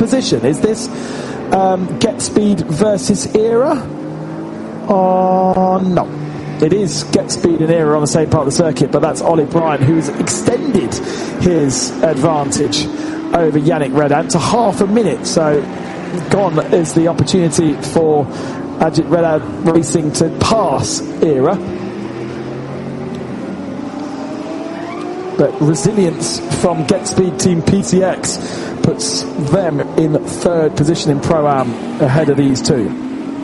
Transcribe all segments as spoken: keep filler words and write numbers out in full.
position. Is this um, Get Speed versus Era? Oh, no. It is Get Speed and Era on the same part of the circuit, but that's Ollie Bryan, who's extended his advantage over Yannick Redan to half a minute. So gone is the opportunity for Ajit Redan Racing to pass Era. But resilience from Get Speed Team P T X puts them in third position in Pro-Am ahead of these two.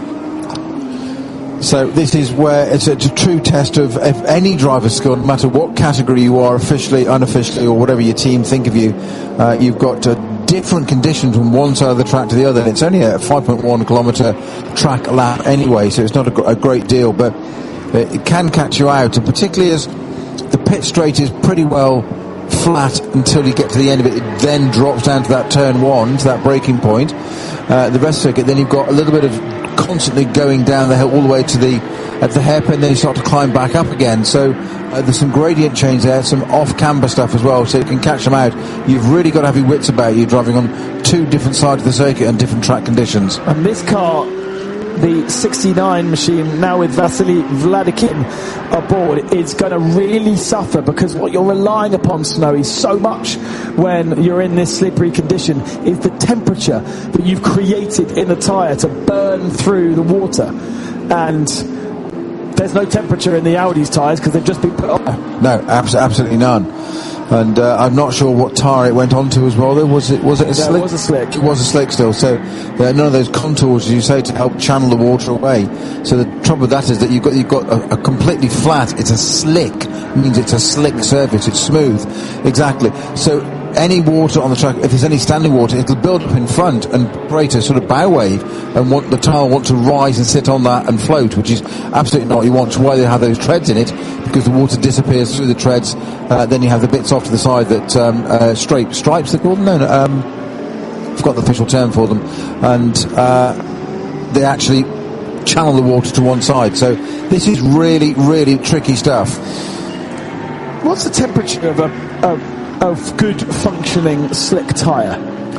So this is where it's a, it's a true test of if any driver's skill, no matter what category you are, officially, unofficially, or whatever your team think of you. Uh, you've got uh, different conditions from one side of the track to the other. It's only a five point one kilometre track lap anyway, so it's not a, gr- a great deal, but it, it can catch you out, and particularly as the pit straight is pretty well flat until you get to the end of it. It then drops down to that turn one, to that braking point. Uh, the rest of the circuit, then you've got a little bit of constantly going down the hill all the way to the at the hairpin, then you start to climb back up again. So uh, there's some gradient change there, some off-camber stuff as well, so you can catch them out. You've really got to have your wits about you driving on two different sides of the circuit and different track conditions. And this car, the sixty-nine machine, now with Vasily Vladikin aboard, is going to really suffer, because what you're relying upon, Snowy, so much when you're in this slippery condition is the temperature that you've created in the tyre to burn through the water. And there's no temperature in the Audi's tyres because they've just been put on. No, abs- absolutely none. And uh, I'm not sure what tyre it went onto as well. There was it was it a yeah, slick? It was a slick. It was a slick still. So there are none of those contours, as you say, to help channel the water away. So the trouble with that is that you've got you've got a, a completely flat. It's a slick. It means it's a slick surface. It's smooth. Exactly. So any water on the track, if there's any standing water, it'll build up in front and create a sort of bow wave, and want the tyre want to rise and sit on that and float, which is absolutely not what you want. Which is why they have those treads in it, because the water disappears through the treads. Uh, then you have the bits off to the side that um, uh, straight stripes, they're called. No, no, um, I forgot the official term for them, and uh, they actually channel the water to one side. So this is really, really tricky stuff. What's the temperature of a of, of good functioning slick tyre?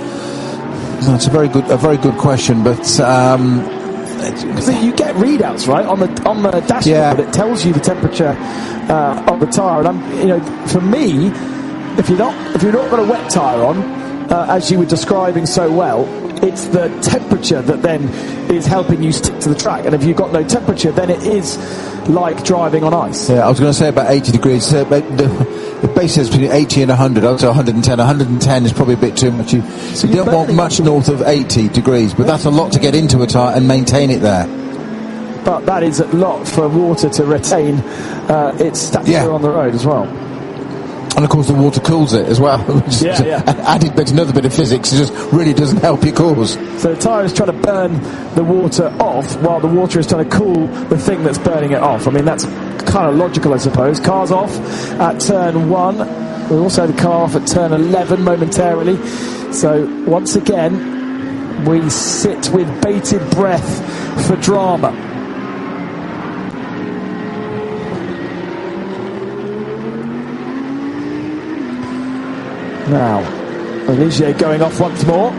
That's a very good, a very good question, but. Um, you get readouts, right, on the on the dashboard. Yeah. It tells you the temperature uh, of the tyre, and I'm, you know, for me, if you're not if you're not got a wet tyre on, uh, as you were describing so well, it's the temperature that then is helping you stick to the track. And if you've got no temperature, then it is like driving on ice. Yeah, I was going to say about eighty degrees. So the, the base is between eighty and one hundred. I would say one hundred ten. one hundred ten is probably a bit too much. You, so you don't want much north of eighty degrees, but that's a lot to get into a tyre and maintain it there. But that is a lot for water to retain uh, its stature yeah. on the road as well. And of course the water cools it as well, which is yeah, yeah. an added bit, another bit of physics. It just really doesn't help your cause. So the tyre is trying to burn the water off while the water is trying to cool the thing that's burning it off. I mean, that's kind of logical, I suppose. Car's off at turn one. We also have the car off at turn eleven momentarily. So once again, we sit with bated breath for drama. Now, Olivier going off once more.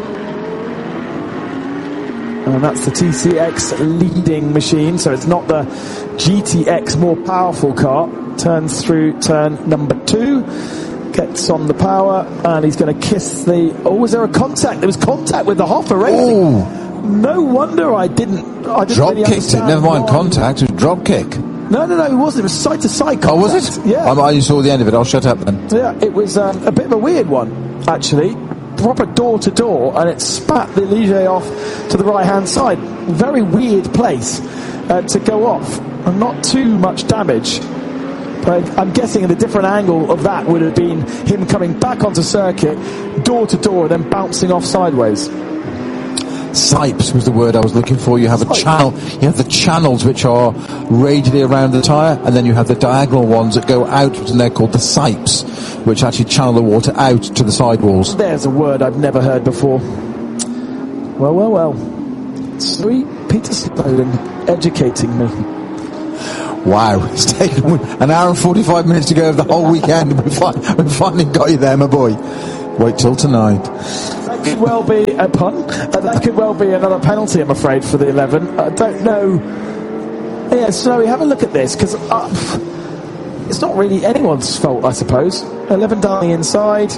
And that's the T C X leading machine, so it's not the G T X more powerful car. Turns through turn number two, gets on the power, and he's going to kiss the... Oh, was there a contact? There was contact with the Hoffa Racing. Ooh. No wonder I didn't... I didn't drop really kicked it, never mind why. Contact, it was drop kick. No, no, no, it wasn't. It was side-to-side contact. Oh, was it? Yeah. I, I saw the end of it. I'll shut up then. Yeah, it was um, a bit of a weird one, actually. Proper door-to-door, and it spat the Ligier off to the right-hand side. Very weird place uh, to go off, and not too much damage. But I'm guessing the different angle of that would have been him coming back onto circuit, door-to-door, and then bouncing off sideways. Sipes was the word I was looking for. You have a channel. You have the channels which are radially around the tyre, and then you have the diagonal ones that go out, and they're called the sipes, which actually channel the water out to the sidewalls. There's a word I've never heard before. Well, well, well. Sweet Peter Snowden educating me. Wow, it's taken an hour and forty-five minutes to go of the whole weekend. We finally got you there, my boy. Wait till tonight. could well be a pun. Uh, that could well be another penalty, I'm afraid, for the eleven. I don't know. Yeah, Snowy, have a look at this, because uh, it's not really anyone's fault, I suppose. eleven down the inside.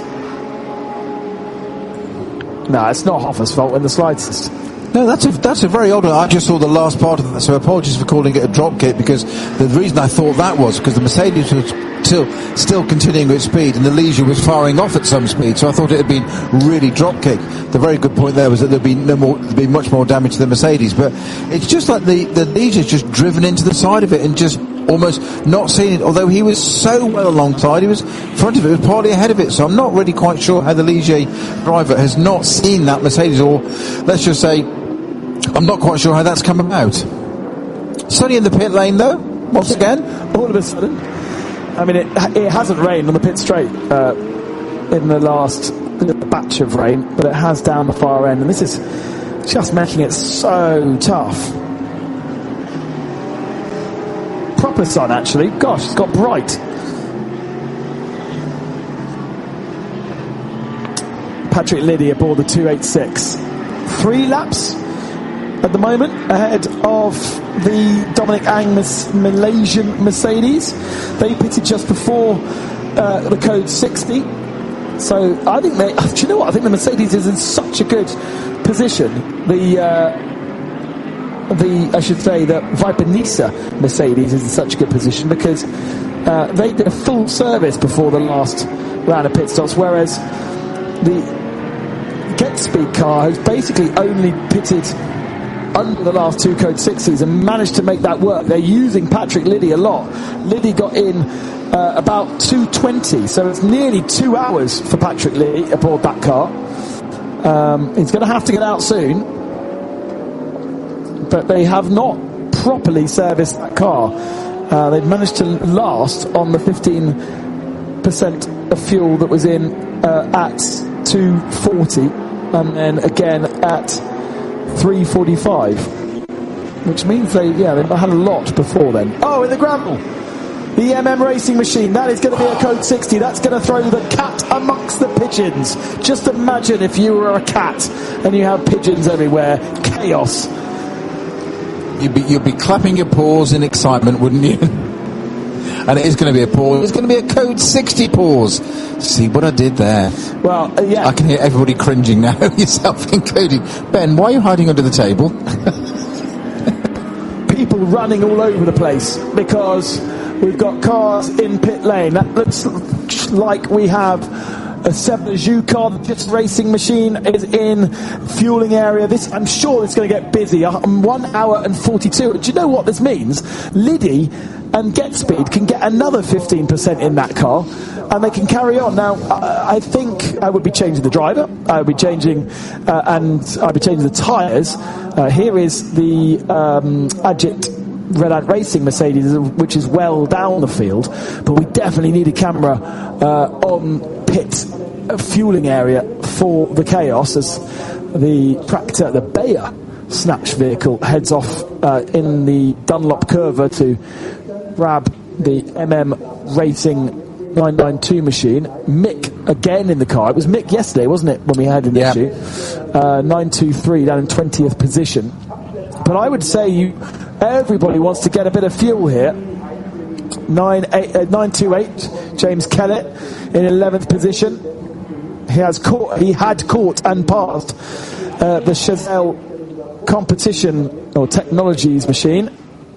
No, it's not Hoffa's fault in the slightest. No, that's a that's a very odd one. I just saw the last part of that, so apologies for calling it a drop kick, because the reason I thought that was because the Mercedes was still still continuing its speed and the Ligier was firing off at some speed, so I thought it had been really drop kick. The very good point there was that there'd be no more, there'd be much more damage to the Mercedes, but it's just like the the Ligier's just driven into the side of it and just almost not seen it, although he was so well alongside, he was front of it, was partly ahead of it, so I'm not really quite sure how the Ligier driver has not seen that Mercedes, or let's just say I'm not quite sure how that's come about. Sunny in the pit lane though, once again. All of a sudden. I mean, it, it hasn't rained on the pit straight uh, in the last batch of rain, but it has down the far end, and this is just making it so tough. Proper sun, actually. Gosh, it's got bright. Patrick Liddy aboard the two eighty-six. Three laps at the moment ahead of the Dominic Ang Malaysian Mercedes. They pitted just before uh, the code sixty. So I think they, do you know what? I think the Mercedes is in such a good position. The uh, the I should say the Viper Nisa Mercedes is in such a good position because uh, they did a full service before the last round of pit stops, whereas the Get Speed car has basically only pitted under the last two code sixties and managed to make that work. They're using Patrick Liddy a lot. Liddy got in uh, about two twenty, so it's nearly two hours for Patrick Liddy aboard that car. Um, he's going to have to get out soon, but they have not properly serviced that car. Uh, they've managed to last on the fifteen percent of fuel that was in uh, at two forty, and then again at three forty-five, which means they, yeah, they had a lot before then. Oh, in the Granville, the M M Racing Machine, that is going to be a code sixty. That's going to throw the cat amongst the pigeons. Just imagine if you were a cat and you have pigeons everywhere. Chaos. You'd be, you'd be clapping your paws in excitement, wouldn't you? And it is going to be a pause. It's going to be a code sixty pause. See what I did there? Well, uh, yeah. I can hear everybody cringing now, yourself included. Ben, why are you hiding under the table? People running all over the place because we've got cars in pit lane. That looks like we have a seven Jou car. The Just Racing Machine is in fueling area. This, I'm sure it's going to get busy. Um, one hour and forty-two. Do you know what this means? Liddy and Get Speed can get another fifteen percent in that car, and they can carry on. Now, I, I think I would be changing the driver. I would be changing, uh, and I'd be changing the tyres. Uh, here is the um, Agit Red Ant Racing Mercedes, which is well down the field, but we definitely need a camera uh, on pit fueling area for the Chaos as the tractor, the Bayer Snatch vehicle, heads off uh, in the Dunlop Curva to grab the M M Racing nine ninety-two machine. Mick again in the car. It was Mick yesterday, wasn't it, when we had in the yeah. issue? Uh, nine two three down in twentieth position. But I would say you, everybody wants to get a bit of fuel here. nine two eight, James Kellett in eleventh position. He has caught, he had caught and passed uh, the Chazelle competition or technologies machine.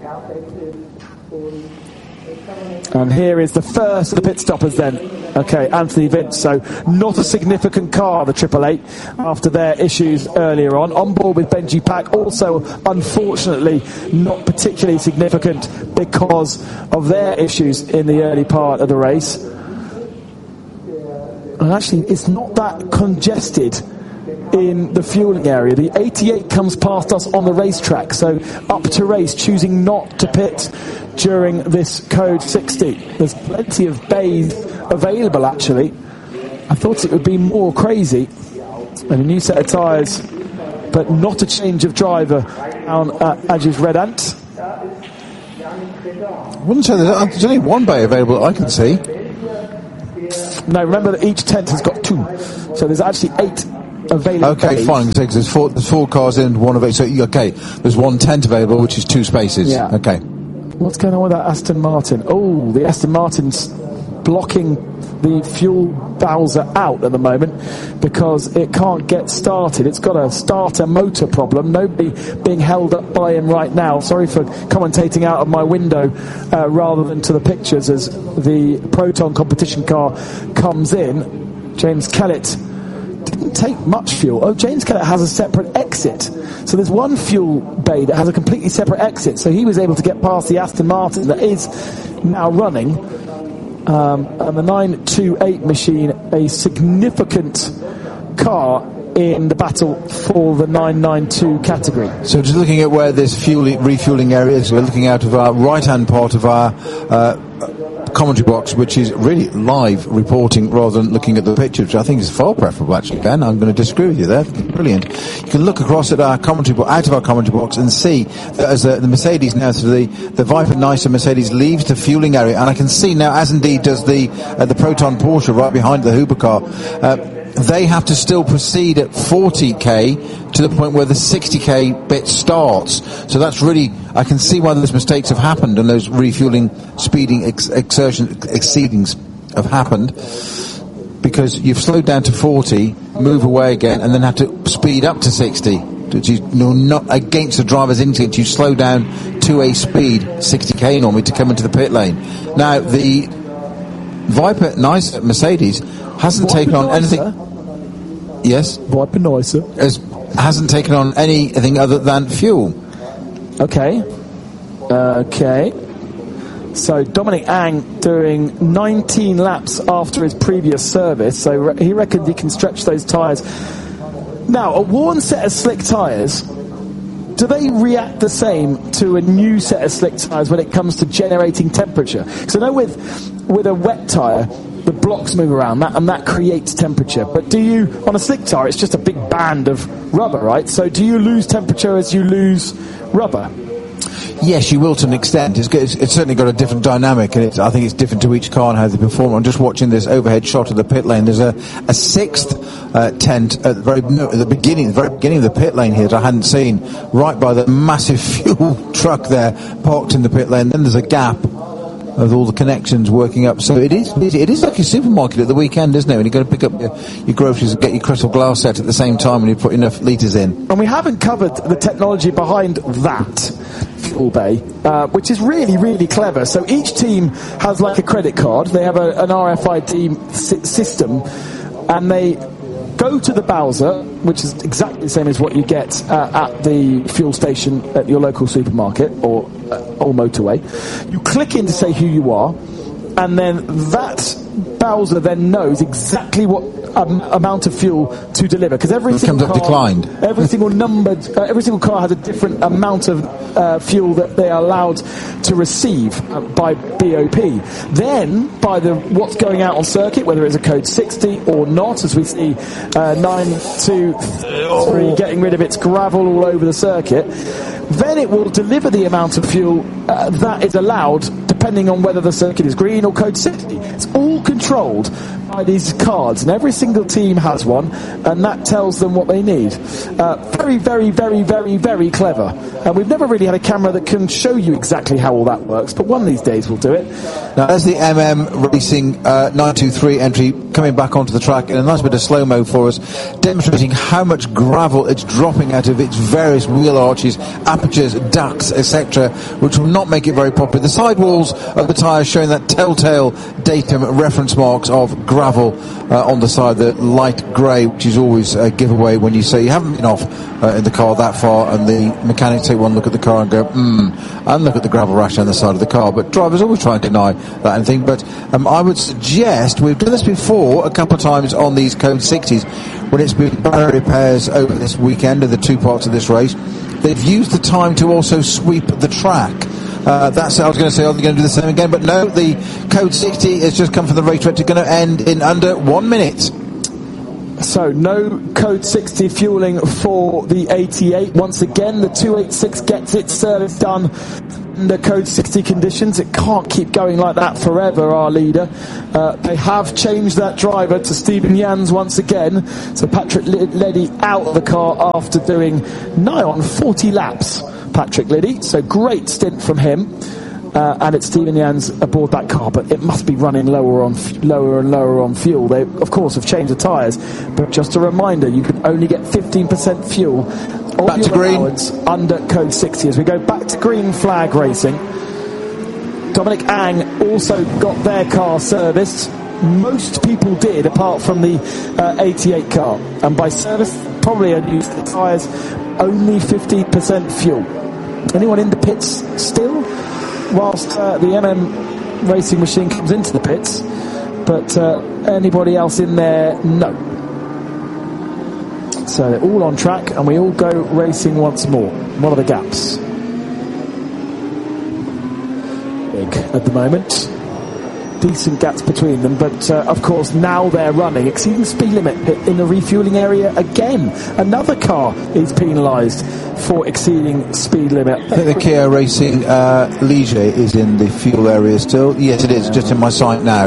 And here is the first of the pit stoppers then. Okay, Anthony Vince. So not a significant car, the Triple Eight, after their issues earlier on. On board with Benji Pack, also unfortunately not particularly significant because of their issues in the early part of the race. And actually, it's not that congested in the fueling area. The eighty-eight comes past us on the racetrack, so up to race, choosing not to pit during this code sixty. There's plenty of bays available, actually. I thought it would be more crazy, and a new set of tyres, but not a change of driver down at Agis Red Ant. I wouldn't say there's, there's only one bay available that I can see. No, remember that each tent has got two, so there's actually eight available. Okay, bays. fine. Because there's four, there's four cars in, one of it. So okay, there's one tent available, which is two spaces. Yeah. Okay. What's going on with that Aston Martin? Oh, the Aston Martin's blocking the fuel Bowser out at the moment because it can't get started. It's got a starter motor problem. Nobody being held up by him right now. Sorry for commentating out of my window uh, rather than to the pictures as the Proton competition car comes in. James Kellett didn't take much fuel. Oh, James Kellett has a separate exit. So there's one fuel bay that has a completely separate exit. So he was able to get past the Aston Martin that is now running. Um, and the nine two eight machine, a significant car in the battle for the nine nine two category. So just looking at where this fueling, refueling area is, we're looking out of our right-hand part of our uh, commentary box, which is really live reporting rather than looking at the picture, which I think is far preferable, actually, Ben. I'm going to disagree with you there. Brilliant. You can look across at our commentary bo- out of our commentary box and see that as uh, the Mercedes now, so the, the Viper Nicer Mercedes leaves the fueling area, and I can see now, as indeed does the uh, the Proton Porsche right behind the Huber car, uh, they have to still proceed at forty k to the point where the sixty k bit starts. So that's really, I can see why those mistakes have happened and those refueling, speeding, ex- exertion, exceedings have happened, because you've slowed down to forty, move away again, and then have to speed up to sixty. Which is not against the driver's instinct. You slow down to a speed, sixty k normally, to come into the pit lane. Now, the Viper Nicer Mercedes hasn't Viper taken on Nicer? anything. Yes, Viper Nicer has, hasn't taken on anything other than fuel. Okay. Okay. So Dominic Ang doing nineteen laps after his previous service. So re- he reckoned he can stretch those tyres. Now, a worn set of slick tyres, do they react the same to a new set of slick tyres when it comes to generating temperature? Because I know with with a wet tyre, the blocks move around, that and that creates temperature. But do you, on a slick tyre, it's just a big band of rubber, right? So do you lose temperature as you lose rubber? Yes, you will to an extent. It's, it's, it's certainly got a different dynamic, and it's, I think it's different to each car and how they perform. I'm just watching this overhead shot of the pit lane. There's a, a sixth uh, tent at the very no, at the beginning, the very beginning of the pit lane here that I hadn't seen, right by the massive fuel truck there parked in the pit lane. Then there's a gap with all the connections working up. So it is it is like a supermarket at the weekend, isn't it? When you've got to pick up your, your groceries and get your crystal glass set at the same time when you put enough litres in. And we haven't covered the technology behind that fuel bay, uh, which is really, really clever. So each team has like a credit card. They have a, an R F I D s- system, and they go to the Bowser, which is exactly the same as what you get uh, at the fuel station at your local supermarket or uh, or motorway. You click in to say who you are, and then that Bowser then knows exactly what um, amount of fuel to deliver, because every it single comes up car, declined. every single numbered, uh, every single car has a different amount of uh, fuel that they are allowed to receive uh, by B O P. Then, by the what's going out on circuit, whether it's a code sixty or not, as we see uh, nine two three getting rid of its gravel all over the circuit, then it will deliver the amount of fuel uh, that is allowed, depending on whether the circuit is green or code sixty. It's all controlled by these cards, and every single team has one, and that tells them what they need. Uh, very, very, very, very, very clever. And we've never really had a camera that can show you exactly how all that works, but one of these days we'll do it. Now, there's the M M Racing uh, nine two three entry coming back onto the track in a nice bit of slow-mo for us, demonstrating how much gravel it's dropping out of its various wheel arches, apertures, ducts, et cetera, which will not make it very popular. The sidewalls of the tyres showing that telltale datum reference marks of gravel uh, on the side, the light grey, which is always a giveaway when you say you haven't been off uh, in the car that far, and the mechanics take one look at the car and go, hmm, and look at the gravel rash on the side of the car. But drivers always try and deny that anything. But um, I would suggest, we've done this before a couple of times on these code sixties, when it's been battery repairs over this weekend of the two parts of this race, they've used the time to also sweep the track. Uh, that's, I was going to say, are they going to do the same again? But no, the code sixty has just come from the race director, going to end in under one minute. So no code sixty fueling for the eighty-eight. Once again, the two eighty-six gets its service done under code sixty conditions. It can't keep going like that forever, our leader. Uh, they have changed that driver to Stephen Jans once again. So Patrick Liddy out of the car after doing nigh on forty laps, Patrick Liddy. So great stint from him. Uh, and it's Stephen Jans aboard that car, but it must be running lower on f- lower and lower on fuel. They, of course, have changed the tyres, but just a reminder, you can only get fifteen percent fuel back to green under code sixty. As we go back to green flag racing, Dominic Ang also got their car serviced. Most people did, apart from the uh, eighty-eight car, and by service, probably unused the tyres, only fifty percent fuel. Anyone in the pits still? Whilst uh, the M M racing machine comes into the pits, but uh, anybody else in there, no. So they're all on track, and we all go racing once more. What are the gaps? Big at the moment. Decent gaps between them, but uh, of course now they're running exceeding speed limit in the refuelling area again. Another car is penalised for exceeding speed limit. I think the Kia Racing uh, Ligier is in the fuel area still. Yes, it is, just in my sight now.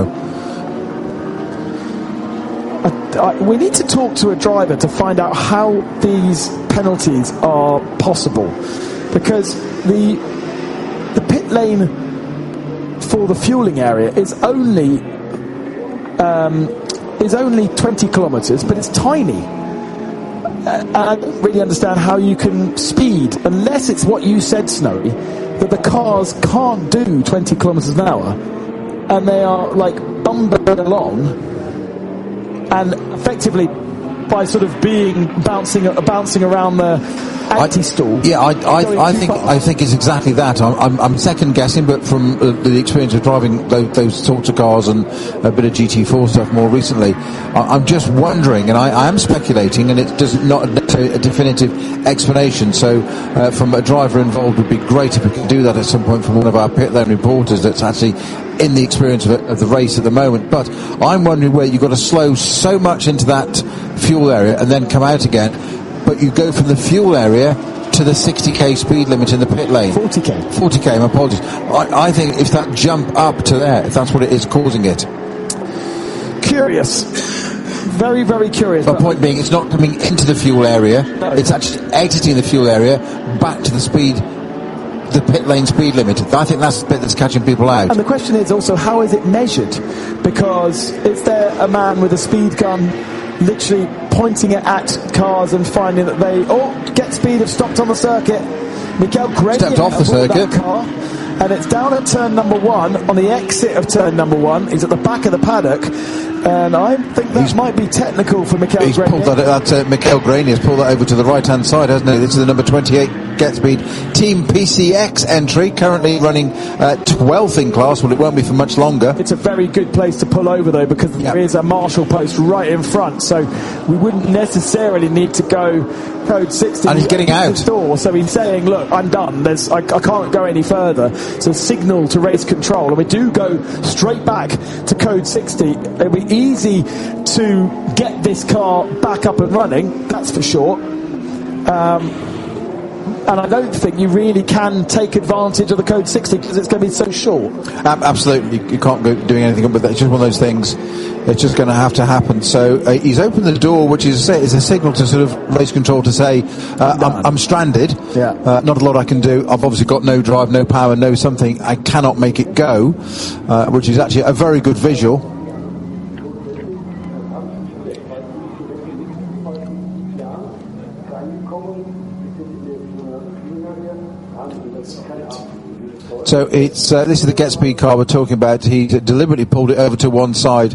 I, I, we need to talk to a driver to find out how these penalties are possible, because the the pit lane for the fueling area is only um, is only twenty kilometres, but it's tiny. And I don't really understand how you can speed, unless it's what you said, Snowy, that the cars can't do twenty kilometres an hour, and they are like bumbled along, and effectively by sort of being bouncing bouncing around the anti-stall. Yeah, I, I, I think fast. I think it's exactly that. I'm, I'm, I'm second guessing, but from uh, the experience of driving those, those sorts of cars and a bit of G T four stuff more recently, I, I'm just wondering, and I, I am speculating, and it does not a, a definitive explanation. So, uh, from a driver involved, would be great if we could do that at some point from one of our pit lane reporters that's actually in the experience of, it, of the race at the moment. But I'm wondering where you've got to slow so much into that fuel area and then come out again, but you go from the fuel area to the sixty k speed limit in the pit lane. forty k. forty k, my apologies. I, I think if that jump up to there, if that's what it is causing it. Curious. Very, very curious. My point being, it's not coming into the fuel area, no. It's actually exiting the fuel area back to the speed, the pit lane speed limit. I think that's the bit that's catching people out. And the question is also, how is it measured? Because is there a man with a speed gun literally pointing it at cars and finding that they, oh, get speed, have stopped on the circuit. Mikael Grenier stepped off the circuit. Car, and it's down at turn number one, on the exit of turn number one. He's at the back of the paddock, and I think that he's, might be technical for Mikael he's Grenier. Pulled that, that, uh, Mikael Grenier has pulled that over to the right-hand side, hasn't he? This is the number twenty-eight GetSpeed Team P C X entry, currently running uh, twelfth in class. Well, it won't be for much longer. It's a very good place to pull over, though, because yep. there is a marshal post right in front, so we wouldn't necessarily need to go code sixty. And he's getting out. Door, so he's saying, look, I'm done. There's, I, I can't go any further. So signal to race control, and we do go straight back to code sixty. It'll be easy to get this car back up and running, that's for sure. Um, and I don't think you really can take advantage of the code sixty because it's going to be so short. Um, absolutely, you, you can't go doing anything but that. It's just one of those things. It's just going to have to happen. So uh, he's opened the door, which is, is a signal to sort of race control to say, uh, I'm, I'm stranded. Yeah. Uh, not a lot I can do. I've obviously got no drive, no power, no something. I cannot make it go, uh, which is actually a very good visual. So it's uh, this is the GetSpeed car we're talking about. He deliberately pulled it over to one side.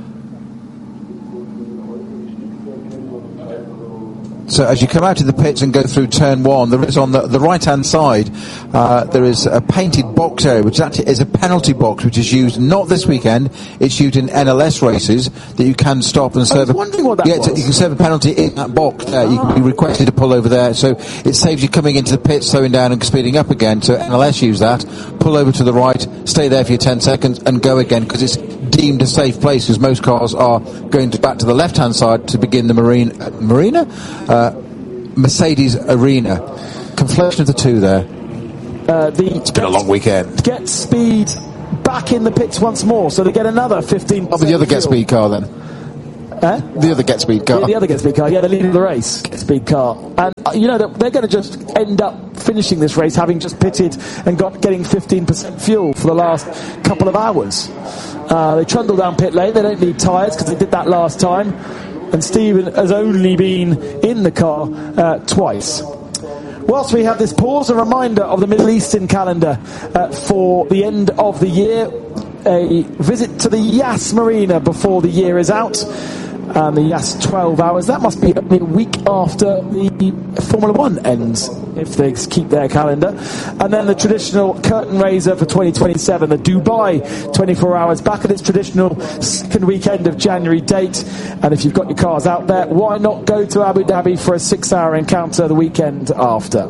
So as you come out of the pits and go through turn one, there is on the, the right-hand side, uh, there is a painted box area, which actually is a penalty box, which is used not this weekend. It's used in N L S races that you can stop and serve. I was wondering what that yeah, was. You can serve a penalty in that box there. You can be requested to pull over there, so it saves you coming into the pits, slowing down and speeding up again. So N L S use that. Pull over to the right, stay there for your ten seconds, and go again, because it's deemed a safe place, because most cars are going to back to the left-hand side to begin the marine, uh, Marina? Uh, Mercedes Arena. Conflation of the two there. Uh, the it's been a long weekend. Get Speed back in the pits once more, so they get another fifteen percent. Oh, but the other Get Speed car then? Eh? The other Get Speed car. The, the other Get Speed car, yeah, the leader of the race, Get Speed car. And, uh, you know, they're going to just end up finishing this race having just pitted and got getting fifteen percent fuel for the last couple of hours. Uh, they trundle down pit lane, they don't need tyres because they did that last time. And Stephen has only been in the car uh, twice. Whilst we have this pause, a reminder of the Middle Eastern calendar uh, for the end of the year. A visit to the Yas Marina before the year is out. And the Yas twelve hours, that must be only a week after the Formula One ends, if they keep their calendar. And then the traditional curtain raiser for twenty twenty-seven, the Dubai twenty-four hours, back at its traditional second weekend of January date. And if you've got your cars out there, why not go to Abu Dhabi for a six-hour encounter the weekend after?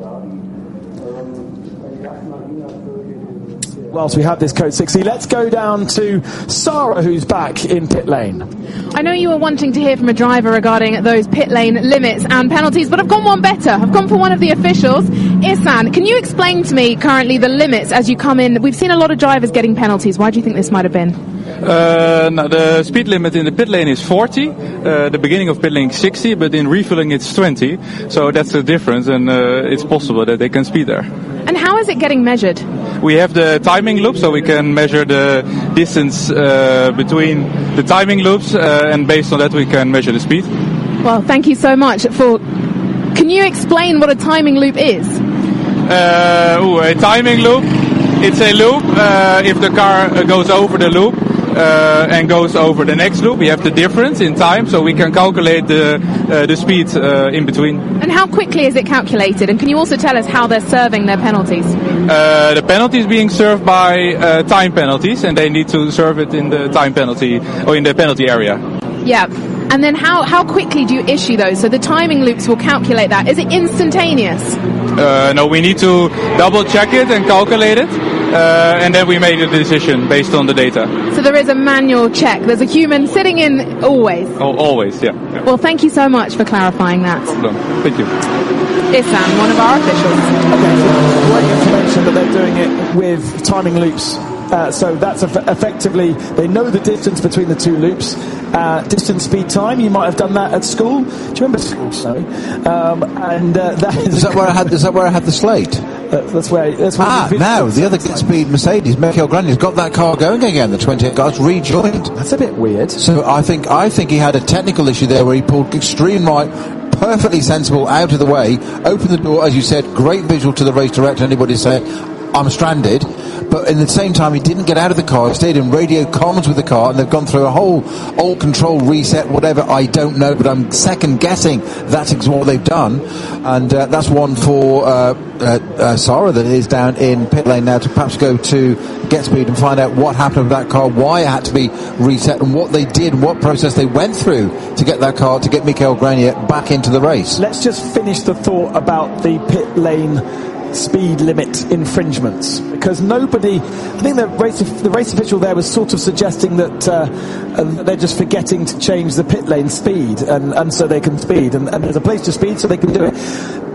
Whilst we have this Code sixty, let's go down to Sarah, who's back in pit lane. I know you were wanting to hear from a driver regarding those pit lane limits and penalties, but I've gone one better. I've gone for one of the officials. Ihsan, can you explain to me currently the limits as you come in? We've seen a lot of drivers getting penalties. Why do you think this might have been? Uh, no, the speed limit in the pit lane is forty. Uh, the beginning of pit lane is sixty, but in refilling it's twenty. So that's the difference, and uh, it's possible that they can speed there. And how is it getting measured? We have the timing loop, so we can measure the distance uh, between the timing loops, uh, and based on that we can measure the speed. Well, thank you so much for... Can you explain what a timing loop is? Uh, ooh, a timing loop, it's a loop. Uh, if the car goes over the loop, Uh, and goes over the next loop, we have the difference in time, so we can calculate the uh, the speed uh, in between. And how quickly is it calculated? And can you also tell us how they're serving their penalties? Uh, the penalties being served by uh, time penalties, and they need to serve it in the time penalty or in the penalty area. Yeah. And then how, how quickly do you issue those? So the timing loops will calculate that. Is it instantaneous? Uh, no, we need to double check it and calculate it. Uh, and then we made a decision based on the data. So there is a manual check. There's a human sitting in always. Oh, always, yeah, yeah. Well, thank you so much for clarifying that. No problem. Thank you. Ihsan, one of our officials. Okay, so great information that they're doing it with timing loops. Uh, so that's eff- effectively, they know the distance between the two loops. Uh, distance, speed, time. You might have done that at school. Do you remember school? Sorry. Um, and uh, that is. Is that where I had? Is that where I had the slate? Uh, that's where. That's where ah, now the other Get Speed Mercedes, Michael Grandi's got that car going again. The twenty-eight cars rejoined. That's a bit weird. So I think I think he had a technical issue there where he pulled extreme right, perfectly sensible, out of the way, opened the door, as you said, great visual to the race director. Anybody say, I'm stranded. But in the same time, he didn't get out of the car. He stayed in radio comms with the car, and they've gone through a whole alt control reset, whatever, I don't know, but I'm second guessing that's what they've done. And uh, that's one for uh, uh, uh, Sarah that is down in pit lane now to perhaps go to Get Speed and find out what happened with that car, why it had to be reset, and what they did, and what process they went through to get that car, to get Michael Grenier back into the race. Let's just finish the thought about the pit lane speed limit infringements, because nobody, I think the race the race official there was sort of suggesting that uh, uh, they're just forgetting to change the pit lane speed, and, and so they can speed, and, and there's a place to speed so they can do it.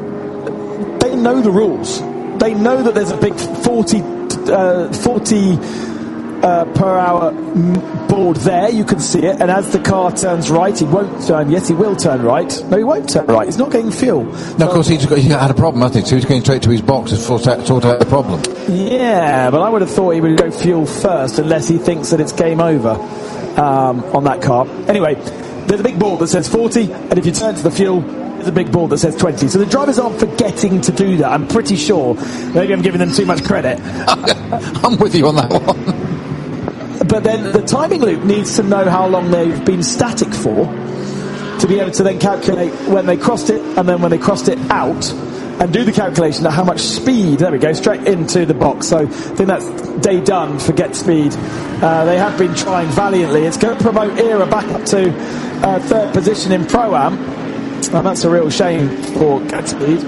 They know the rules. They know that there's a big forty, uh, forty uh, per hour board there. You can see it, and as the car turns right, he won't turn. Yes, he will turn right. No, he won't turn right. He's not getting fuel. No, of course, he's got, he had a problem, hasn't he? So he's going straight to his box to sort out, sort out the problem. Yeah, but I would have thought he would go fuel first, unless he thinks that it's game over um, on that car. Anyway, there's a big board that says forty, and if you turn to the fuel, there's a big board that says twenty. So the drivers aren't forgetting to do that. I'm pretty sure. Maybe I'm giving them too much credit. I'm with you on that one. But then the timing loop needs to know how long they've been static for, to be able to then calculate when they crossed it, and then when they crossed it out, and do the calculation of how much speed. There we go, straight into the box. So I think that's day done for Get Speed. Uh, they have been trying valiantly. It's going to promote Era back up to uh, third position in Pro-Am, and that's a real shame for Get Speed.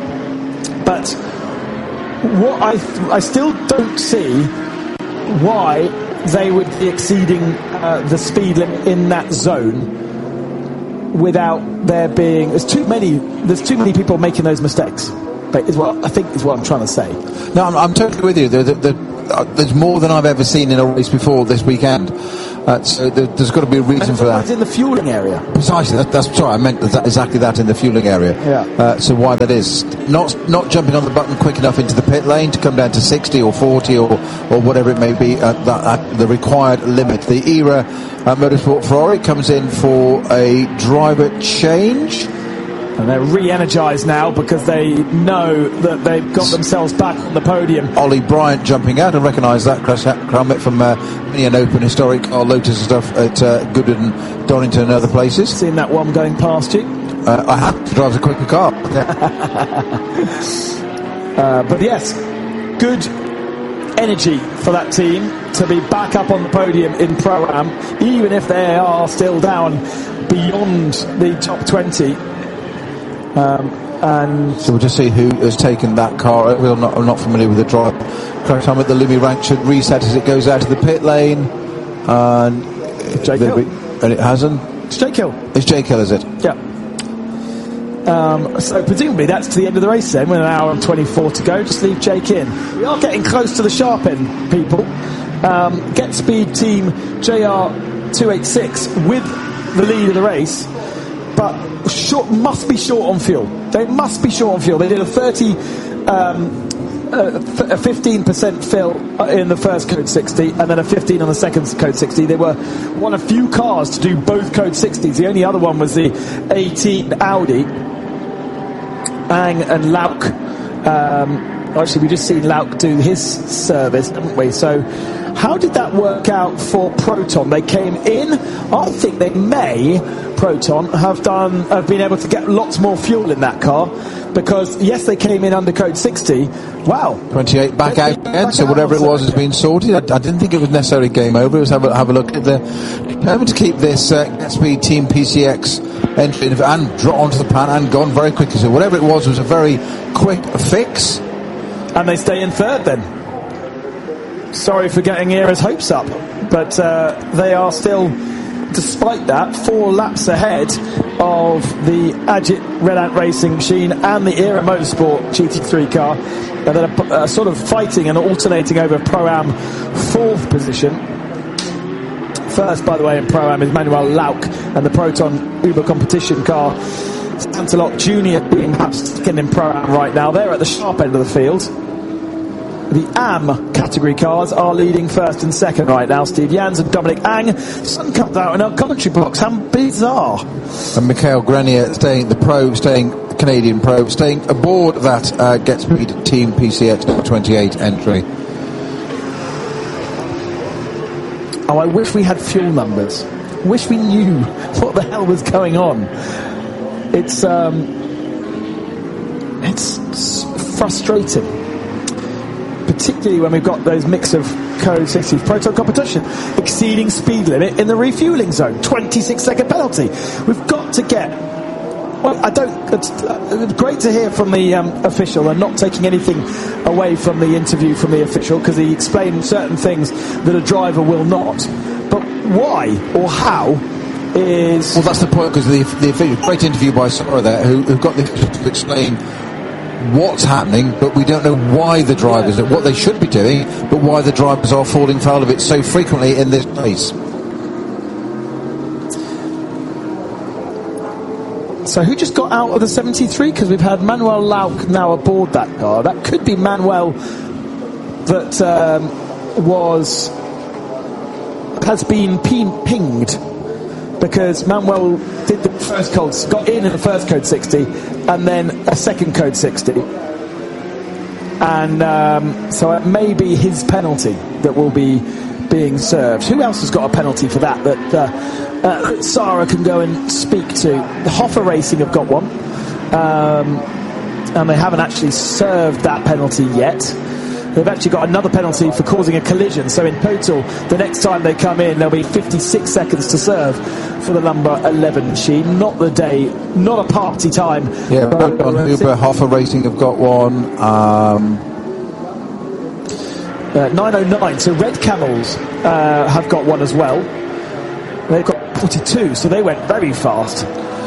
But what I I still don't see why they would be exceeding uh, the speed limit in that zone without there being. There's too many. There's too many people making those mistakes. But is what I think is what I'm trying to say. No, I'm, I'm totally with you. The, the, the, uh, there's more than I've ever seen in a race before this weekend. Uh, so there, there's got to be a reason for that. It's in the fueling area. Precisely. That, that's sorry. I meant that, exactly that in the fueling area. Yeah. Uh, so why that is not not jumping on the button quick enough into the pit lane to come down to sixty or forty or or whatever it may be at, that, at the required limit. The ERA uh, Motorsport Ferrari comes in for a driver change. And they're re-energised now because they know that they've got themselves back on the podium. Ollie Bryant jumping out. I recognise that Crummet from uh, many an open historic car Lotus and stuff at uh, Goodwood, Donington and other places. Seen that one going past you? Uh, I have to drive a quicker car. uh, but yes, good energy for that team to be back up on the podium in Pro-Am, even if they are still down beyond the top twenty. Um, and so we'll just see who has taken that car. We're not, I'm not familiar with the drive. Correct time at the Lumi rank should reset as it goes out of the pit lane. And, Jake Hill. and it hasn't. It's Jake Hill. It's Jake Hill, is it? Yeah. Um, so presumably that's to the end of the race then, with an hour and twenty-four to go. Just leave Jake in. We are getting close to the sharp end, people. Um, Get Speed team J R two eighty-six with the lead of the race, but short, must be short on fuel. They must be short on fuel. They did a thirty, um, uh, f- a fifteen percent fill in the first Code sixty, and then a fifteen on the second Code sixty. They were one of few cars to do both Code sixties. The only other one was the eighteen Audi. Ang and Lauk. Um, actually, we just seen Lauk do his service, haven't we? So, how did that work out for Proton? They came in. I think they may. Proton have done have been able to get lots more fuel in that car, because yes, they came in under Code sixty. Wow, twenty-eight back out again. So whatever it was has been sorted. I, I didn't think it was necessarily game over. It was have a, have a look at the determined to keep this uh, Get Speed Team P C X entry and draw onto the pan and gone very quickly. So whatever it was was a very quick fix, and they stay in third then. Sorry for getting Era's hopes up, but uh, they are still, despite that, four laps ahead of the Agit Red Ant Racing machine and the Era Motorsport G T three car, and that are uh, sort of fighting and alternating over Pro-Am fourth position. First, by the way, in Pro-Am is Manuel Lauk, and the Proton Uber competition car, Santalot Junior, being perhaps second in Pro-Am right now. They're at the sharp end of the field. The A M category cars are leading first and second right now. Steve Jans and Dominic Ang. Sun comes out in our commentary box. How bizarre. And Mikhail Grenier staying, the pro, staying, Canadian pro, staying aboard that uh, Get Speed Team P C X twenty-eight entry. Oh, I wish we had fuel numbers. Wish we knew what the hell was going on. It's, um, it's frustrating. Particularly when we've got those mix of Code sixty Proton competition exceeding speed limit in the refueling zone, twenty-six second penalty. We've got to get. Well, I don't. It's, uh, it's great to hear from the um, official, and not taking anything away from the interview from the official, because he explained certain things that a driver will not. But why or how is? Well, that's the point, because the the official, great interview by Sora there, who, who got the official to explain what's happening, but we don't know why the drivers, yeah. what they should be doing, but why the drivers are falling foul of it so frequently in this race. So who just got out of the seventy-three? Because we've had Manuel Lauk now aboard that car. That could be Manuel that um, was has been ping- pinged. Because Manuel did the first code, got in in the first Code sixty, and then a second Code sixty, and um, so it may be his penalty that will be being served. Who else has got a penalty for that that, uh, uh, that Sarah can go and speak to? The Hoffa Racing have got one, um, and they haven't actually served that penalty yet. They've actually got another penalty for causing a collision. So in total, the next time they come in, there'll be fifty-six seconds to serve for the number eleven machine. Not the day, not a party time. Yeah, on Uber, Hoffa Racing have got one. Um, Uh, nine oh nine, so Red Camels uh, have got one as well. They've got forty-two, so they went very fast.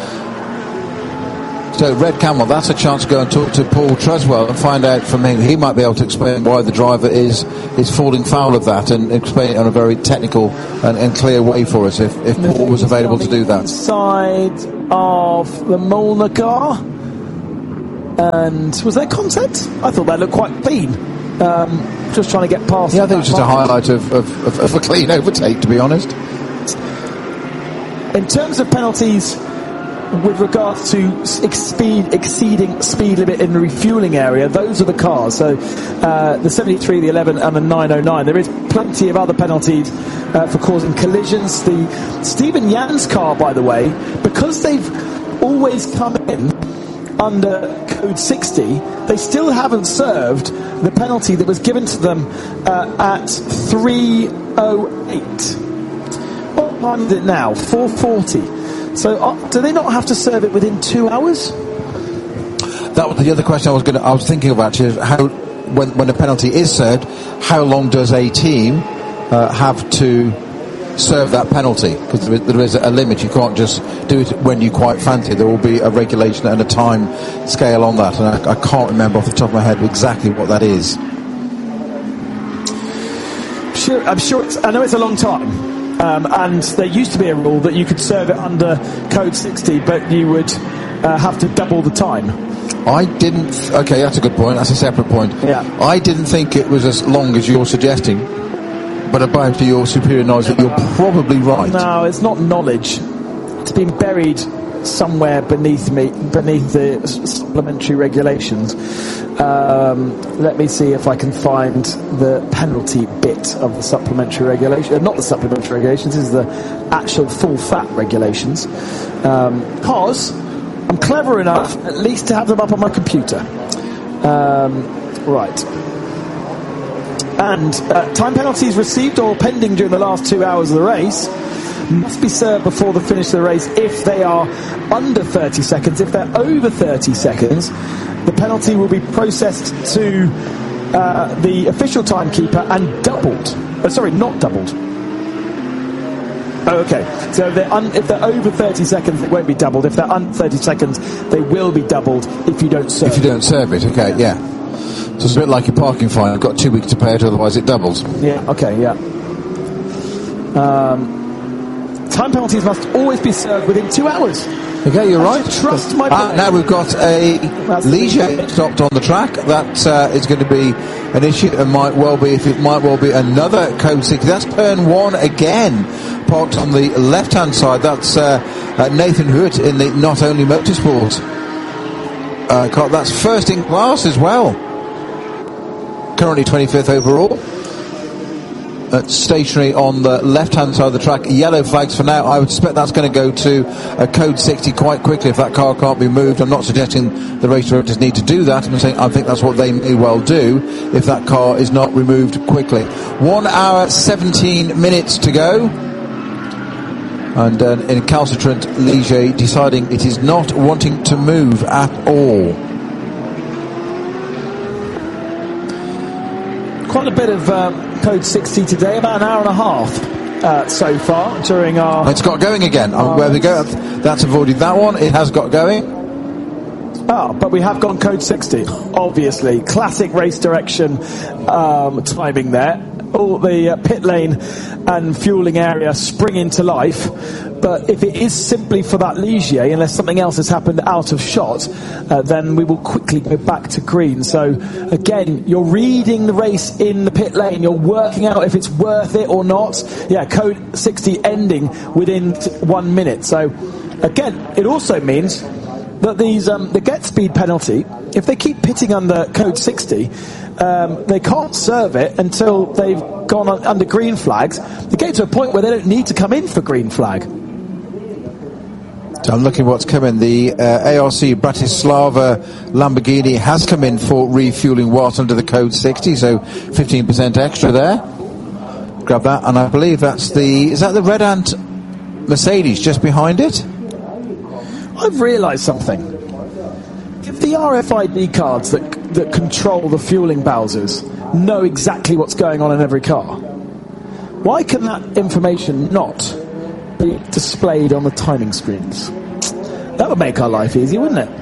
So Red Camel, that's a chance to go and talk to Paul Treswell and find out from him. He might be able to explain why the driver is is falling foul of that and explain it on a very technical and, and clear way for us if, if Paul was available to do that. Side of the Molnar car. And was there contact? I thought that looked quite clean. Um, just trying to get past. Yeah, I think it was just a highlight of, of, of, of a clean overtake, to be honest. In terms of penalties with regards to speed, exceeding speed limit in the refuelling area, those are the cars. So uh, the seventy-three, the eleven and the nine oh nine. There is plenty of other penalties uh, for causing collisions. The Stephen Yans car, by the way, because they've always come in under code sixty, they still haven't served the penalty that was given to them uh, at three oh eight. What time is it now? four forty. So uh, do they not have to serve it within two hours? That was the other question I was going to, I was thinking about, is how when when a penalty is served, how long does a team uh, have to serve that penalty? Because there, there is a limit. You can't just do it when you quite fancy. There will be a regulation and a time scale on that, and I, I can't remember off the top of my head exactly what that is. Sure, I'm sure. It's, I know it's a long time. Um, and there used to be a rule that you could serve it under code sixty, but you would uh, have to double the time. I didn't... Okay, that's a good point. That's a separate point. Yeah. I didn't think it was as long as you're suggesting, but about to your superior knowledge that you're probably right. No, it's not knowledge. It's been buried somewhere beneath me, beneath the supplementary regulations. Um, let me see if I can find the penalty bit of the supplementary regulation. Uh, not the supplementary regulations, this is the actual full fat regulations. Um, because I'm clever enough at least to have them up on my computer. Um, right. And uh, time penalties received or pending during the last two hours of the race must be served before the finish of the race if they are under thirty seconds. If they're over thirty seconds, the penalty will be processed to uh, the official timekeeper and doubled. Oh, sorry, not doubled. Oh, okay. So if they're, un- if they're over thirty seconds, it won't be doubled. If they're under thirty seconds, they will be doubled if you don't serve it. If you don't serve it, okay, yeah. So it's a bit like your parking fine. You've got two weeks to pay it, otherwise it doubles. Yeah, okay, yeah. Um... Time penalties must always be served within two hours. Okay, you're right. Trust my uh, now we've got a Ligier stopped on the track. That uh, is going to be an issue, and might well be. If it might well be another code sixty. That's turn one again, parked on the left-hand side. That's uh, uh, Nathan Hood in the Not Only Motorsport uh, car. That's first in class as well. Currently twenty-fifth overall. Uh, stationary on the left-hand side of the track. Yellow flags for now. I would suspect that's going to go to a code sixty quite quickly if that car can't be moved. I'm not suggesting the race directors need to do that. I'm saying I think that's what they may well do if that car is not removed quickly. One hour, seventeen minutes to go. And uh, in calcitrant, Ligier deciding it is not wanting to move at all. Quite a bit of um, code sixty today, about an hour and a half uh, so far during our... It's got going again. Um, where we go, that's avoided that one. It has got going. Ah, but we have gone code sixty, obviously. Classic race direction um, timing there. All the uh, pit lane and fueling area spring into life. But if it is simply for that Ligier, unless something else has happened out of shot, uh, then we will quickly go back to green. So, again, you're reading the race in the pit lane. You're working out if it's worth it or not. Yeah, code sixty ending within t- one minute. So, again, it also means that these um, the get speed penalty, if they keep pitting under code sixty, um, they can't serve it until they've gone on, under green flags. They get to a point where they don't need to come in for green flag. So I'm looking what's coming. The uh, A R C Bratislava Lamborghini has come in for refueling whilst under the code sixty, so fifteen percent extra there. Grab that, and I believe that's the... Is that the Red Ant Mercedes just behind it? I've realised something. If the R F I D cards that that control the fueling bowsers know exactly what's going on in every car, why can that information not be displayed on the timing screens? That would make our life easy, wouldn't it?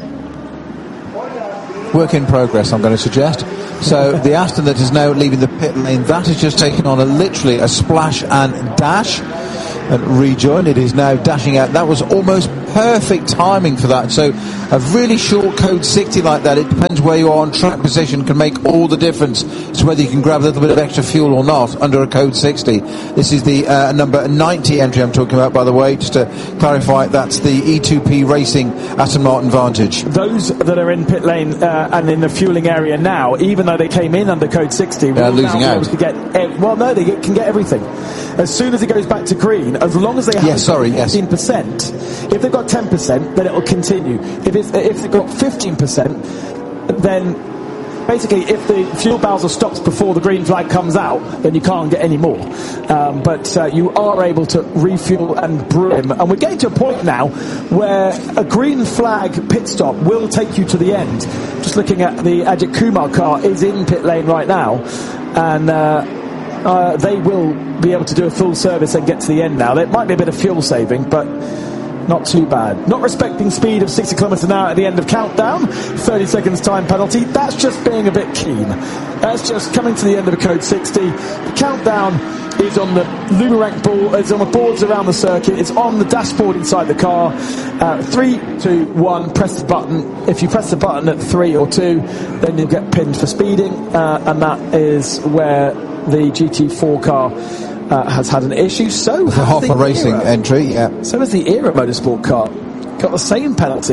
Work in progress, I'm going to suggest. So the Aston that is now leaving the pit lane, that has just taken on a literally a splash and dash and rejoin. It is now dashing out. That was almost perfect timing for that. So a really short code sixty like that, it depends where you are on track position, can make all the difference to whether you can grab a little bit of extra fuel or not under a code sixty. This is the uh, number ninety entry I'm talking about, by the way, just to clarify. That's the E two P Racing Aston Martin Vantage. Those that are in pit lane uh, and in the fueling area now, even though they came in under code sixty, they're losing out. To get ev- well, no, they get, can get everything. As soon as it goes back to green, as long as they have yes, sorry, fifteen percent, yes. If they've got ten percent, then it will continue. If it's, if they've got fifteen percent, then basically if the fuel bowser stops before the green flag comes out, then you can't get any more. Um, but uh, you are able to refuel and brim. And we're getting to a point now where a green flag pit stop will take you to the end. Just looking at the Ajit Kumar car is in pit lane right now. And uh, uh, they will be able to do a full service and get to the end now. There might be a bit of fuel saving, but not too bad. Not respecting speed of sixty kilometres an hour at the end of countdown. thirty seconds time penalty. That's just being a bit keen. That's just coming to the end of a code sixty. The countdown is on the Lumarank board. It's on the boards around the circuit. It's on the dashboard inside the car. Uh, three, two, one. Press the button. If you press the button at three or two, then you'll get pinned for speeding. Uh, and that is where the G T four car Uh, has had an issue. So the has Hoffa the Racing Era. entry, yeah. So has the Era Motorsport car. Got the same penalty.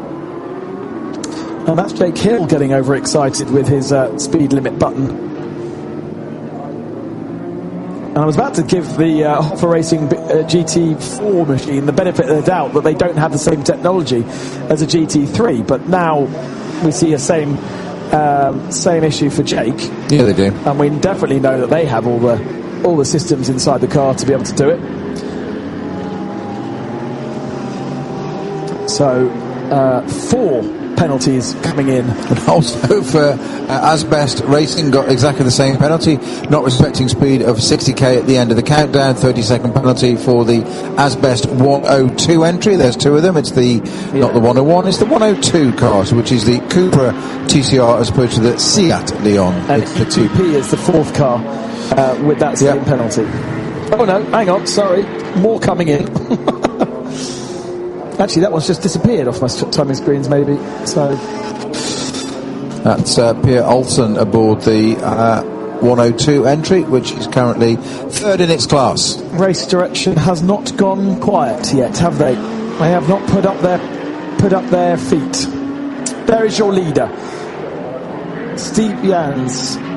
And that's Jake Hill getting overexcited with his uh, speed limit button. And I was about to give the uh, Hoffa Racing uh, G T four machine the benefit of the doubt that they don't have the same technology as a G T three, but now we see a same um, same issue for Jake. Yeah, they do. And we definitely know that they have all the all the systems inside the car to be able to do it. So uh, four penalties coming in. And also for uh, Asbest Racing got exactly the same penalty, not respecting speed of sixty k at the end of the countdown. thirty second penalty for the Asbest one oh two entry. There's two of them. It's the yeah. not the one oh one, it's the one oh two cars, which is the Cupra T C R as opposed to the Seat Leon. And E two P is the fourth car uh, with that same yep. penalty. Oh no, hang on, sorry, more coming in. Actually, that one's just disappeared off my timing screens, maybe. So that's uh, Pierre Olsen aboard the uh, one oh two entry, which is currently third in its class. Race direction has not gone quiet yet, have they? They have not put up their put up their feet. There is your leader, Steve Jans.